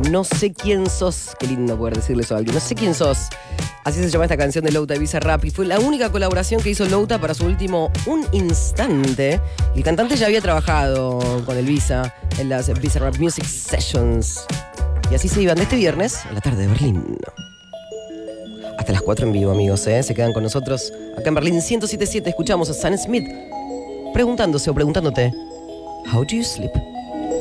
No sé quién sos. Qué lindo poder decirle eso a alguien. No sé quién sos. Así se llama esta canción de Louta y Bizarrap. Y fue la única colaboración que hizo Louta para su último Un Instante. El cantante ya había trabajado con el Visa en las Bizarrap Music Sessions. Y así se iban de este viernes en la tarde de Berlín. Hasta las 4 en vivo, amigos, ¿eh? Se quedan con nosotros acá en Berlín 107.7. Escuchamos a Sam Smith preguntándose o preguntándote: How do you sleep?